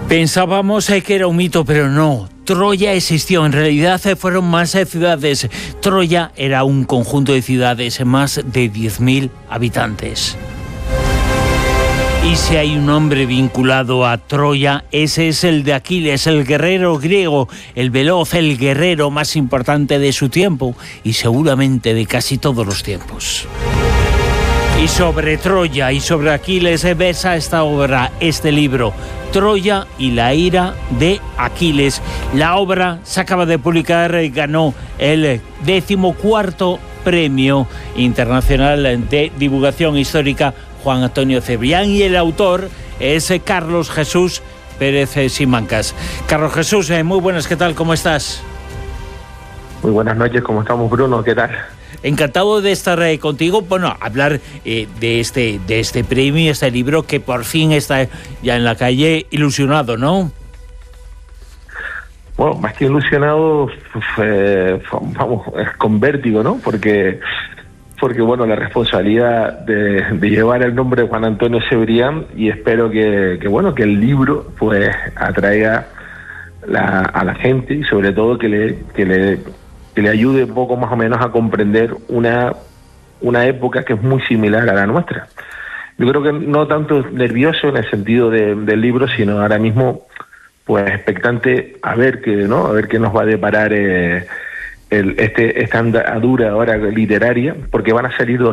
Pensábamos que era un mito, pero no. Troya existió. En realidad fueron más ciudades. Troya era un conjunto de ciudades, más de 10.000 habitantes. Y si hay un hombre vinculado a Troya, ese es el de Aquiles, el guerrero griego, el veloz, el guerrero más importante de su tiempo y seguramente de casi todos los tiempos. Y sobre Troya y sobre Aquiles versa esta obra, este libro, Troya y la ira de Aquiles. La obra se acaba de publicar, ganó el 14º Premio Internacional de Divulgación Histórica Juan Antonio Cebrián y el autor es Carlos Jesús Pérez Simancas. Carlos Jesús, muy buenas, ¿qué tal? ¿Cómo estás? Muy buenas noches, ¿cómo estamos, Bruno? ¿Qué tal? Encantado de estar contigo, bueno, hablar de este premio, este libro que por fin está ya en la calle, ilusionado, ¿no? Bueno, más que ilusionado, vamos, con vértigo, ¿no? Porque bueno, la responsabilidad de llevar el nombre de Juan Antonio Cebrián, y espero que el libro pues atraiga a la gente y sobre todo que le ayude un poco más o menos a comprender una época que es muy similar a la nuestra. Yo creo que no tanto nervioso en el sentido del libro, sino ahora mismo pues expectante a ver qué nos va a deparar esta andadura ahora literaria, porque van a salir